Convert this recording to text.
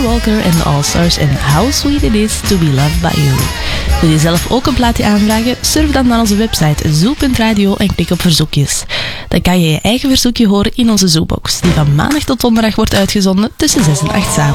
Summer Walker en de All-Stars en How Sweet It Is To Be Loved By You. Wil je zelf ook een plaatje aanvragen? Surf dan naar onze website zoo.radio en klik op verzoekjes. Dan kan je je eigen verzoekje horen in onze Zoobox, die van maandag tot donderdag wordt uitgezonden tussen 6 en 8 's avonds.